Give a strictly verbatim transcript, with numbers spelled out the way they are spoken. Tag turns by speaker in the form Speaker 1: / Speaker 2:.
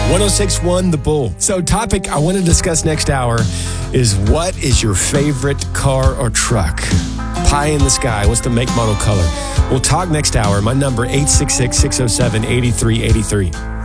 Speaker 1: one oh six point one The Bull. So topic I want to discuss next hour is what is your favorite car or truck? Pie in the sky. What's the make, model, color? We'll talk next hour. My number, eight six six, six oh seven, eight three eight three.